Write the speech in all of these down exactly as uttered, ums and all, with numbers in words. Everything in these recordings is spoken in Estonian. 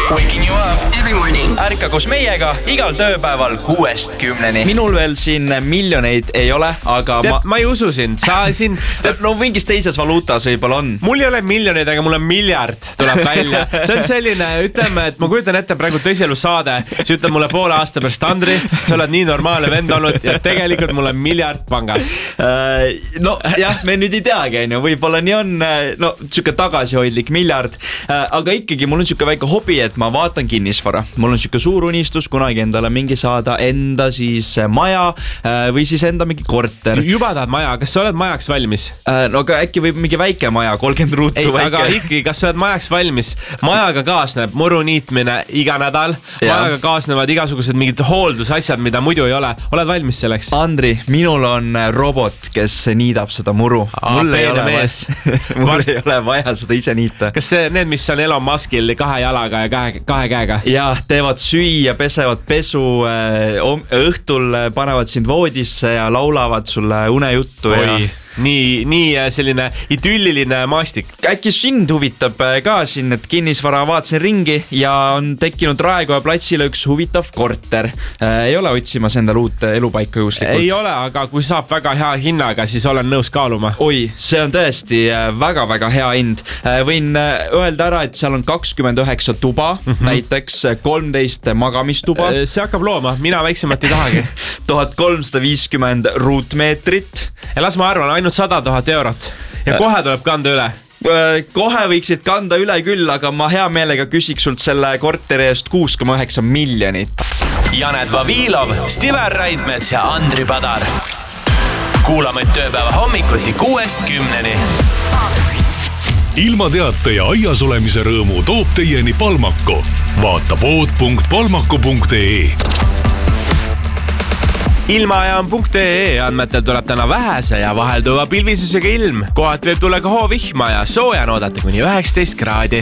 Waking you up every morning. Ärka koos meiega igal tööpäeval kuuest kümneni. Minul veel siin miljoneid ei ole, aga Tead, ma... ma ei usu sind, sa siin... no mingis teises valuutas võib-olla on. Mul ei ole miljoneid, aga mul on miljard tuleb välja. See on selline, ütleme, et ma kujutan ette praegu tõsielu saade. Sa ütled mulle poole aasta pärast, Andri, sa oled nii normaalne vend olnud ja tegelikult mul on miljard pangas. No jah, me nüüd ei teagi, võib-olla nii on, no siuke tagasihoidlik miljard, aga ikkagi mul on siuke väike hobi, et ma vaatan kinnisvara. Mul on siuke suur unistus kunagi endale mingi saada enda siis maja või siis enda mingi korter. Juba tahad maja, kas sa oled majaks valmis? No aga äkki võib mingi väike maja, kolmkümmend ruutu ei, väike. Aga ikkagi, kas sa oled majaks valmis? Majaga kaasneb muru niitmine iga nädal. Majaga kaasnevad igasugused mingid hooldusasjad, mida muidu ei ole. Oled valmis selleks? Andri, minul on robot, kes niidab seda muru. Aa, mul ei ole, mees. vaja, mul ei ole vaja seda ise niita. Kas see, need, mis on Elon Muskil kahe jalaga ja kahe, kahe käega? Ja, teevad süüa, pesevad pesu, õhtul panevad sind voodisse ja laulavad sulle unejuttu. Oi. Ja... Nii, nii selline idülliline maastik. Äkki sind huvitab ka siin, et kinnisvara vaatasin ringi ja on tekkinud Raekoja platsile üks huvitav korter. Ei ole otsimas endal uut elupaika juhuslikult? Ei ole, aga kui saab väga hea hinnaga, siis olen nõus kaaluma. Oi, see on tõesti väga-väga hea hind. Võin öelda ära, et seal on kakskümmend üheksa tuba, mm-hmm. näiteks kolmteist magamistuba. See hakkab looma, mina väiksemat ei tahagi. tuhat kolmsada viiskümmend ruutmeetrit. Ja las ma arvan, ainult sada tuhat eurot ja kohe tuleb kanda üle. Kohe võiksid kanda üle küll, aga ma hea meelega küsiks sult selle korteri eest kuus koma üheksa miljonit. Janet Vavilov, Stiver Raidmets ja Andri Padar. Kuulame tööpäeva hommikuti kuuest kümneni. Ilma teate ja aias olemise rõõmu toob teieni Palmako. Vaata pood punkt palmako punkt ee. Ilmaajam.ee andmetel tuleb täna vähese ja vahelduva pilvisusega ilm. Kohad võib tulla ka hoovihma ja sooja oodata kuni üheksateist kraadi.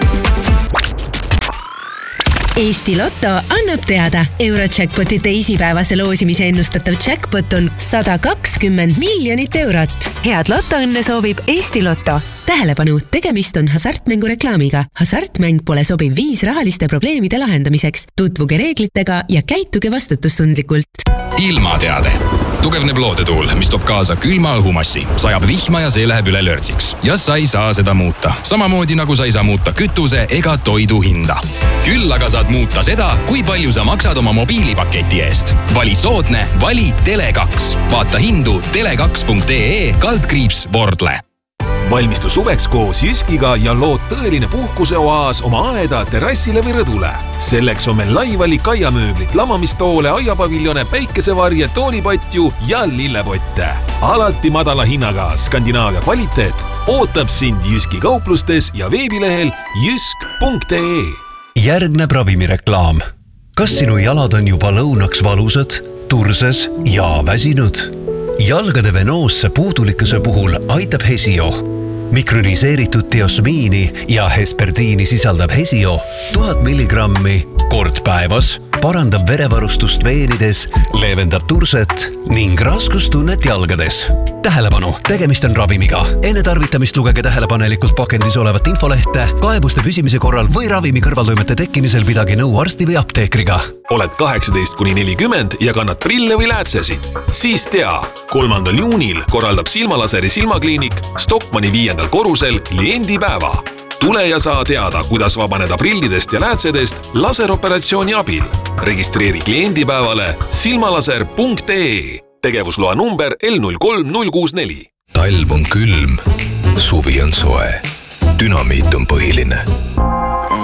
Eesti Lotto annab teada. Eurojackpoti teisipäevase loosimise ennustatav jackpot on sada kakskümmend miljonit eurot. Head lotoõnne soovib Eesti Lotto. Tähelepanu, tegemist on hasartmängu reklaamiga. Hasartmäng pole sobiv viis rahaliste probleemide lahendamiseks. Tutvuge reeglitega ja käituge vastutustundlikult. Ilmateade. Tugevneb loodetuul, mis toob kaasa külma õhumassi. Sajab vihma ja see läheb üle lörtsiks. Ja sa ei saa seda muuta. Samamoodi nagu sa ei saa muuta kütuse ega toidu hinda. Küll aga saad muuta seda, kui palju sa maksad oma mobiilipaketi eest. Vali soodne, vali Tele kaks. Vaata hindu tele kaks punkt ee kaldkriips Vordle. Valmistu suveks koos Jyskiga ja lood tõeline puhkuseoaas oma aeda terrassile või rõdule. Selleks on meil laivalik aiamööblit, lamamistoole, aiapaviljone, päikesevarje, toolipatju ja lillepotte. Alati madala hinnaga Skandinaavia kvaliteet ootab sind Jyski kauplustes ja veebilehel jysk punkt ee. Järgneb ravimireklaam. Kas sinu jalad on juba lõunaks valusad, turses ja väsinud? Jalgade venoosse puudulikkuse puhul aitab Hesio. Mikroniseeritud diosmiini ja hesperdiini sisaldab Hesio tuhat milligrammi kord päevas, parandab verevarustust veenides, leevendab turset ning raskustunnet jalgades. Tähelepanu, tegemist on ravimiga. Enne tarvitamist lugege tähelepanelikult pakendis olevat infolehte, kaebuste püsimise korral või ravimi kõrvaltoimete tekkimisel pidage nõu arsti või apteekriga. Oled kaheksateist kuni nelikümmend ja kannad prille või läätsesid? Siis tea, kolmandal juunil korraldab Silmalaseri silmakliinik Stockmanni viiendal korrusel kliendipäeva. Tule ja saa teada, kuidas vabaneda prillidest ja läätsedest laseroperatsiooni abil. Registreeri kliendipäevale silmalaser punkt ee. Tegevusloa number L null kolm null kuus neli. Talv on külm, suvi on soe. Dünamiit on põhiline.